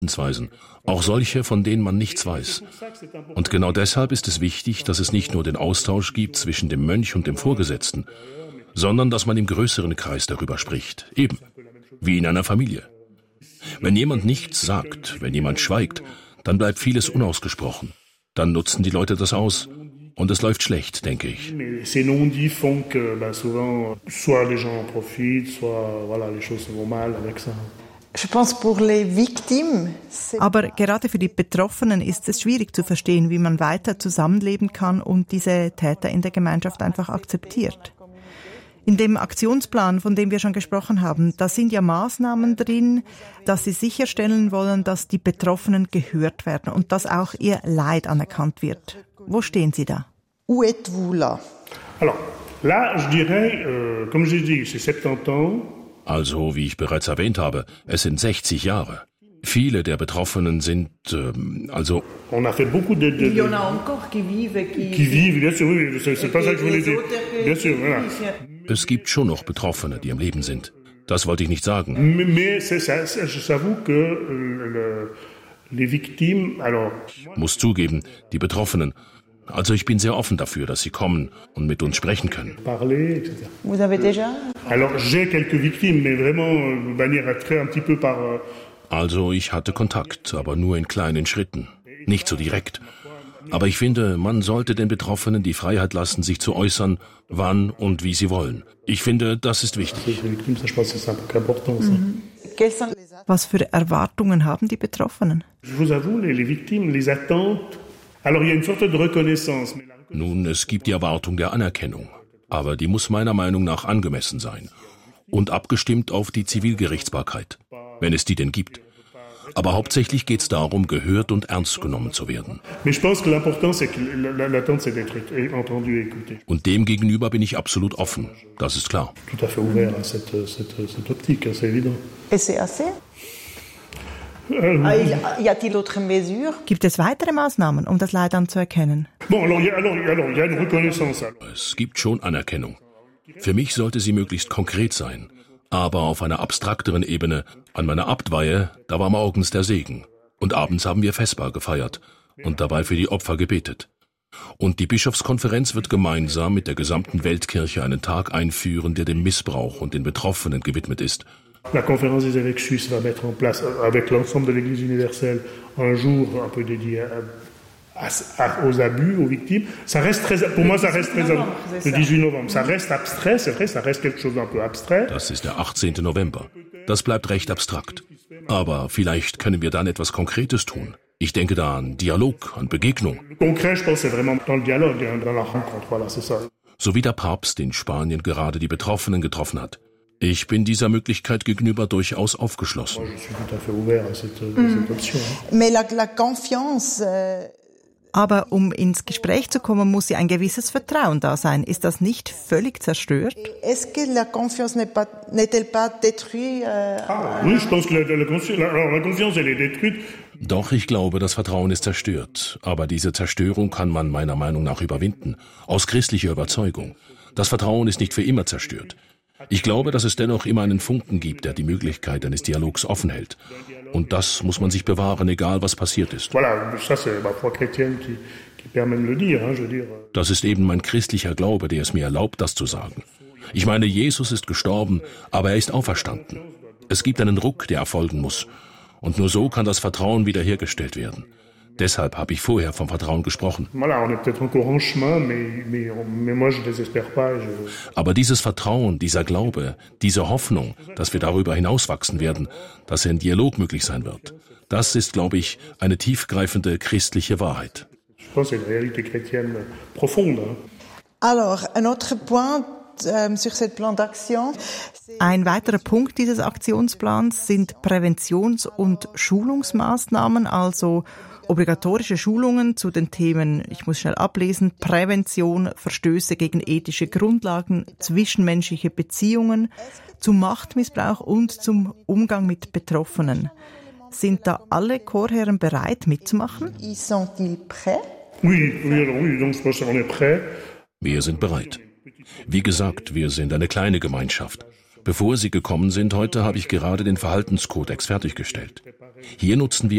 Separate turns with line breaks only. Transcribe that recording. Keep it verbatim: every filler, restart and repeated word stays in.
Verhaltensweisen, auch solche, von denen man nichts weiß. Und genau deshalb ist es wichtig, dass es nicht nur den Austausch gibt zwischen dem Mönch und dem Vorgesetzten, sondern dass man im größeren Kreis darüber spricht, eben, wie in einer Familie. Wenn jemand nichts sagt, wenn jemand schweigt, dann bleibt vieles unausgesprochen. Dann nutzen die Leute das aus und es läuft schlecht, denke ich.
Aber gerade für die Betroffenen ist es schwierig zu verstehen, wie man weiter zusammenleben kann und diese Täter in der Gemeinschaft einfach akzeptiert. In dem Aktionsplan, von dem wir schon gesprochen haben, da sind ja Maßnahmen drin, dass sie sicherstellen wollen, dass die Betroffenen gehört werden und dass auch ihr Leid anerkannt wird. Wo stehen Sie da?
Où êtes-vous là?
Alors, là, je dirais, euh, comme j'ai dit, c'est soixante-dix ans.
Also, wie ich bereits erwähnt habe, es sind sechzig Jahre. Viele der Betroffenen sind, ähm, also...
On a fait beaucoup de... de, de
Il y en a encore qui vivent, qui...
Qui vivent, bien sûr, oui, c'est, c'est pas ça que je voulais dire. Bien sûr, voilà.
Es gibt schon noch Betroffene, die am Leben sind. Das wollte ich nicht sagen.
Mais, mais c'est, ça, j'avoue que le, les victimes, alors...
Ich muss zugeben, die Betroffenen... Also ich bin sehr offen dafür, dass sie kommen und mit uns sprechen können.
Parler, et cetera.
Vous avez déjà?
Alors, j'ai quelques victimes, mais vraiment, de manière très un petit peu par...
Also ich hatte Kontakt, aber nur in kleinen Schritten, nicht so direkt. Aber ich finde, man sollte den Betroffenen die Freiheit lassen, sich zu äußern, wann und wie sie wollen. Ich finde, das ist wichtig.
Was für Erwartungen haben die Betroffenen?
Nun, es gibt die Erwartung der Anerkennung, aber die muss meiner Meinung nach angemessen sein und abgestimmt auf die Zivilgerichtsbarkeit, wenn es die denn gibt. Aber hauptsächlich geht es darum, gehört und ernst genommen zu werden. Und dem gegenüber bin ich absolut offen, das ist klar.
Gibt es weitere Maßnahmen, um das Leid anzuerkennen?
Es gibt schon Anerkennung. Für mich sollte sie möglichst konkret sein. Aber auf einer abstrakteren Ebene, an meiner Abtweihe, da war morgens der Segen. Und abends haben wir Vesper gefeiert und dabei für die Opfer gebetet. Und die Bischofskonferenz wird gemeinsam mit der gesamten Weltkirche einen Tag einführen, der dem Missbrauch und den Betroffenen gewidmet ist.
La conférence des évêques suisses va mettre en place, avec l'ensemble de l'Église universelle, un jour un peu dédié à, à, aux abus, aux victimes. Ça reste très, pour moi, ça reste très, le dix-huit novembre, ça reste abstrait, c'est vrai, ça reste quelque chose d'un peu abstrait.
Das ist der achtzehnten November. Das bleibt recht abstrakt. Aber vielleicht können wir dann etwas Konkretes tun. Ich denke da an Dialog, an Begegnung.
Concret, je pense, c'est vraiment dans le dialogue, dans la rencontre, voilà, c'est ça.
So wie der Papst in Spanien gerade die Betroffenen getroffen hat. Ich bin dieser Möglichkeit gegenüber durchaus aufgeschlossen.
Aber um ins Gespräch zu kommen, muss ja ein gewisses Vertrauen da sein. Ist das nicht völlig zerstört?
Doch, ich glaube, das Vertrauen ist zerstört. Aber diese Zerstörung kann man meiner Meinung nach überwinden. Aus christlicher Überzeugung. Das Vertrauen ist nicht für immer zerstört. Ich glaube, dass es dennoch immer einen Funken gibt, der die Möglichkeit eines Dialogs offen hält. Und das muss man sich bewahren, egal was passiert ist. Das ist eben mein christlicher Glaube, der es mir erlaubt, das zu sagen. Ich meine, Jesus ist gestorben, aber er ist auferstanden. Es gibt einen Ruck, der erfolgen muss. Und nur so kann das Vertrauen wiederhergestellt werden. Deshalb habe ich vorher vom Vertrauen gesprochen. Aber dieses Vertrauen, dieser Glaube, diese Hoffnung, dass wir darüber hinauswachsen werden, dass ein Dialog möglich sein wird, das ist, glaube ich, eine tiefgreifende christliche Wahrheit.
Alors, un autre point sur ce plan d'action.
Ein weiterer Punkt dieses Aktionsplans sind Präventions- und Schulungsmaßnahmen, also obligatorische Schulungen zu den Themen, ich muss schnell ablesen, Prävention, Verstöße gegen ethische Grundlagen, zwischenmenschliche Beziehungen, zum Machtmissbrauch und zum Umgang mit Betroffenen. Sind da alle Chorherren bereit, mitzumachen?
Wir sind bereit. Wie gesagt, wir sind eine kleine Gemeinschaft. Bevor Sie gekommen sind heute, habe ich gerade den Verhaltenskodex fertiggestellt. Hier nutzen wir